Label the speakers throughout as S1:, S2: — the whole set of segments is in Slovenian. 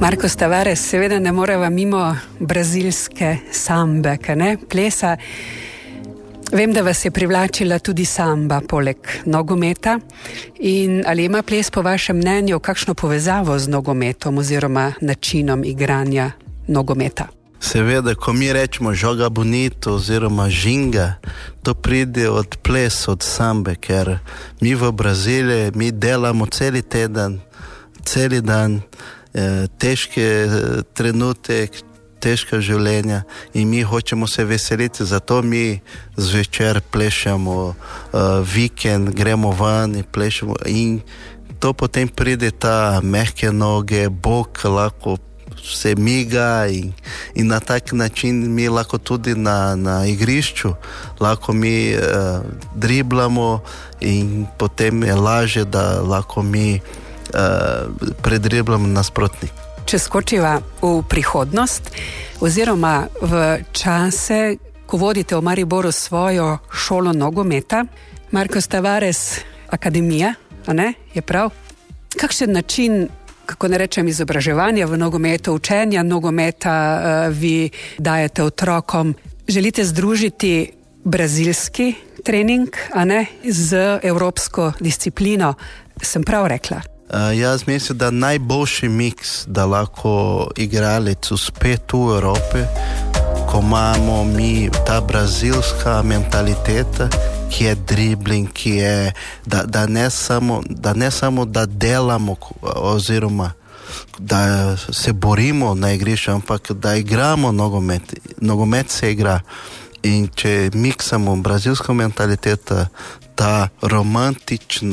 S1: Marcos Tavares, seveda ne moreva mimo brazilske sambe, ne? Plesa. Vem, da vas je privlačila tudi samba poleg nogometa. In ali ima ples po vašem mnenju kakšno povezavo z nogometom oziroma načinom igranja nogometa?
S2: Seveda, ko mi rečemo joga bonito oziroma žinga, to pride od ples, od sambe, ker mi v Braziliji mi delamo celi teden, celi dan, težke trenutek, težka življenja in mi hočemo se veseliti, zato mi zvečer plešemo, vikend gremo van in plešemo in to potem pride ta mehke noge, bok lahko se miga in na tak način mi lahko tudi na igrišču lahko mi driblamo in potem je lažje, da lahko mi predriblamo nasprotnik.
S1: Če skočiva v prihodnost oziroma v čase, ko vodite v Mariboru svojo šolo nogometa, Marcos Tavares, akademija, a ne, je prav? Kakšen način, kako ne rečem, izobraževanja v nogometu, učenja nogometa vi dajete otrokom? Želite združiti brazilski trening, a ne, z evropsko disciplino? Sem prav rekla?
S2: Jaz mislim, da najboljši miks, da lahko igralec uspe tu v Evropi, ko imamo mi ta brazilska mentaliteta, ki je dribling, ki je, da ne samo da delamo oziroma da se borimo na igrišču, ampak da igramo nogomet. Nogomet se igra. In če miksamo brazilsko mentaliteto, ta romantični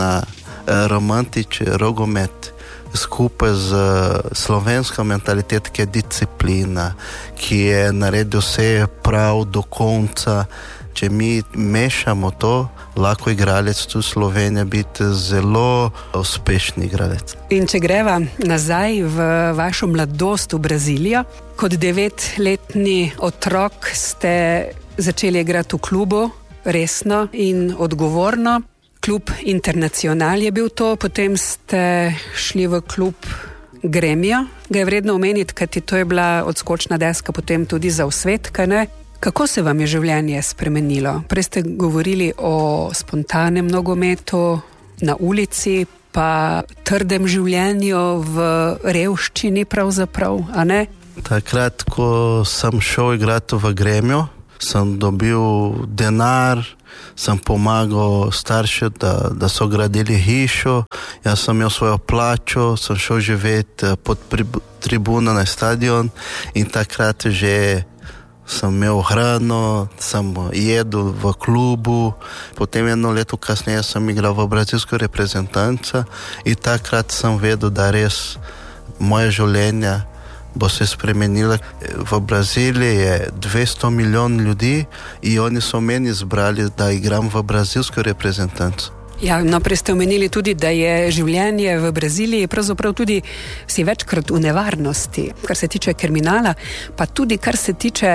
S2: rogomet skupaj z slovensko mentaliteto, ki je disciplina, ki je naredil vse prav do konca. Če mi mešamo to, lahko igralec tu Slovenija biti zelo uspešni igralec. In
S1: če greva nazaj v vašo mladost v Brazilijo, kot 9-letni otrok ste začeli igrati v klubu, resno in odgovorno. Klub Internacional je bil to, potem ste šli v klub Gremio. Ga je vredno omeniti, kajti to je bila odskočna deska potem tudi za v svet, kaj ne? Kako se vam je življenje spremenilo? Prej ste govorili o spontanem nogometu na ulici, pa trdem življenju v revščini pravzaprav, a ne?
S2: Takrat, ko sem šel igrati v Gremio, sem dobil denar, sem pomagal staršem, da so gradili hišo, jaz sem imel svojo plačo, sem šel živeti pod tribuno na stadion in takrat že sem imel hrano, sem jedel v klubu, potem 1 leto kasneje sem igral v brazilsko reprezentanco in takrat sem vedel, da res moje življenje bo se spremenilo. V Braziliji je 200 milijonov ljudi in oni so meni izbrali, da igram v brazilsko reprezentanco.
S1: Ja, no, prej ste omenili tudi, da je življenje v Braziliji pravzaprav tudi si večkrat v nevarnosti, kar se tiče kriminala, pa tudi kar se tiče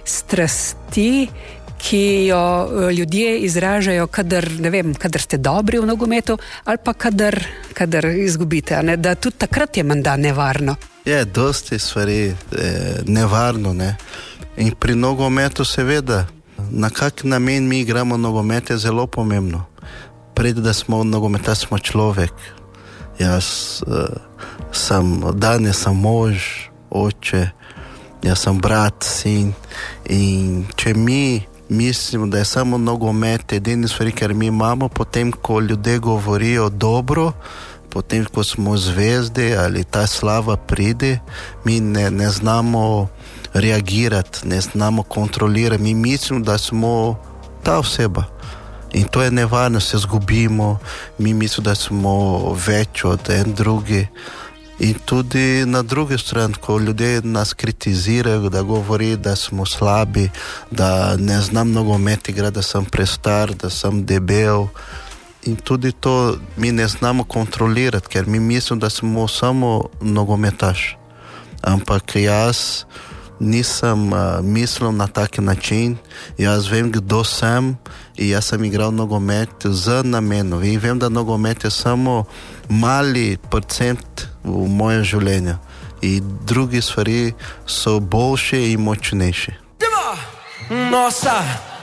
S1: strasti, ki jo ljudje izražajo, kadar ste dobri v nogometu ali pa kadar izgubite, ne? Da tudi takrat je menda nevarno.
S2: Je, dosti stvari nevarno, ne? In pri nogometu seveda, na kak namen mi igramo nogomet je zelo pomembno. Pred da smo nogometaš, smo človek. Jaz danes sem mož, oče, jaz sem brat, sin in če mi mislimo, da je samo nogomet edini stvari, ker mi imamo, potem ko ljudje govorijo dobro, potem ko smo zvezde ali ta slava pride, mi ne znamo reagirati, ne znamo kontrolirati, mi mislimo, da smo ta oseba. In to je nevarno, se zgubimo, mi mislimo, da smo več od en drugi. In tudi na drugi strani, ko ljudje nas kritizirajo, da govori, da smo slabi, da ne znam nogomet igrati, da sem prestar, da sem debel. In tudi to mi ne znamo kontrolirati, ker mi mislimo, da smo samo nogometaš. Ampak jaz nisem mislil na tak način, jaz vem, kdo sem in jaz sem igral nogomet z namenom. In vem, da nogomet je samo mali procent v mojem življenju. in druge stvari so boljše in močnejše.
S3: Nossa!